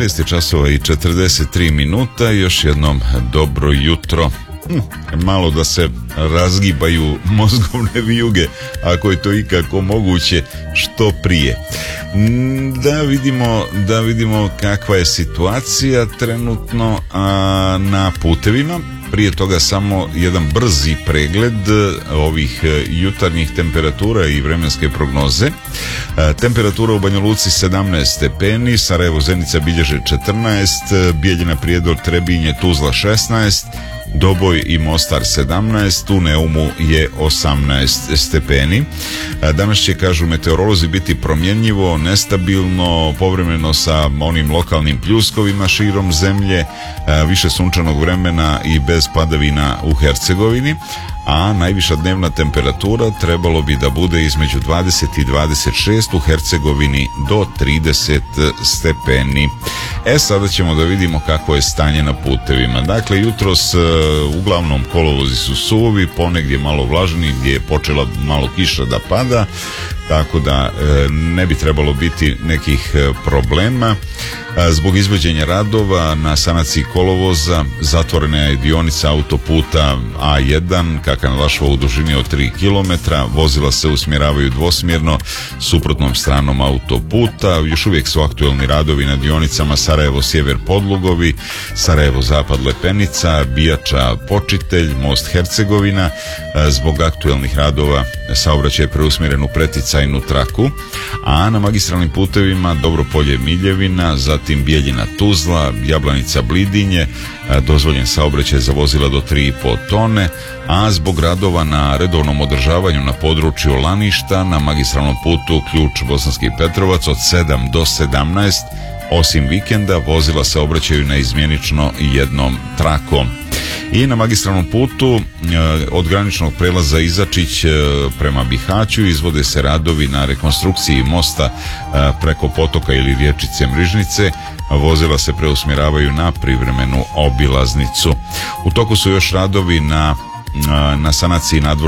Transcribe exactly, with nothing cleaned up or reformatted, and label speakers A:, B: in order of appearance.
A: šest je časova i četrdeset tri minuta, još jednom dobro jutro. Hm, malo da se razgibaju mozgovne vijuge, ako je to ikako moguće, što prije. Da vidimo, da vidimo kakva je situacija trenutno a, na putevima. Prije toga samo jedan brzi pregled ovih jutarnjih temperatura i vremenske prognoze. Temperatura u Banja Luci sedamnaest stepeni, Sarajevo Zenica bilježe četrnaest, Bijeljina, Prijedor, Trebinje, Tuzla šesnaest, Doboj i Mostar sedamnaest, u Neumu je osamnaest stepeni. Danas će, kažu meteorolozi, biti promjenjivo, nestabilno, povremeno sa onim lokalnim pljuskovima širom zemlje, više sunčanog vremena i bez padavina u Hercegovini, a najviša dnevna temperatura trebalo bi da bude između dvadeset i dvadeset šest, u Hercegovini do trideset stepeni. E, sada ćemo da vidimo kako je stanje na putevima. Dakle, jutros uglavnom kolovozi su suvi, ponegdje malo vlažni, gdje je počela malo kiša da pada, tako da ne bi trebalo biti nekih problema. Zbog izvođenja radova na sanaciji kolovoza zatvorena je dionica autoputa A jedan Kakan-Lašva u dužini od tri kilometra. Vozila se usmjeravaju dvosmjerno suprotnom stranom autoputa. Još uvijek su aktuelni radovi na dionicama Sarajevo-Sjever Podlugovi, Sarajevo-Zapad Lepenica, Bijača-Počitelj, Most Hercegovina. Zbog aktuelnih radova saobraćaj je preusmjeren u preticajnu traku, a na magistralnim putevima Dobropolje-Miljevina, zatim Bijeljina Tuzla, Jablanica Blidinje, dozvoljen saobraćaj za vozila do tri i pol tone, a zbog radova na redovnom održavanju na području Laništa na magistralnom putu Ključ Bosanski Petrovac od sedam do sedamnaest, osim vikenda vozila se obraćaju na izmjenično jednom trakom. I na magistralnom putu od graničnog prelaza Izačić prema Bihaću izvode se radovi na rekonstrukciji mosta preko potoka ili riječice Mrižnice. Vozila se preusmjeravaju na privremenu obilaznicu. U toku su još radovi na, na sanaciji nadvožnjaka